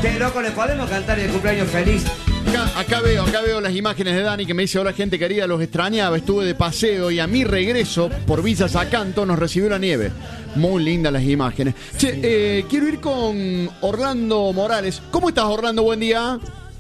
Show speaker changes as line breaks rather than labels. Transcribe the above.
Che, loco, ¿le podemos cantar el cumpleaños feliz?
Acá veo las imágenes de Dani que me dice: hola gente querida, los extrañaba, estuve de paseo y a mi regreso por Villa Zacanto nos recibió la nieve. Muy lindas las imágenes. Che, quiero ir con Orlando Morales. ¿Cómo estás, Orlando? Buen día.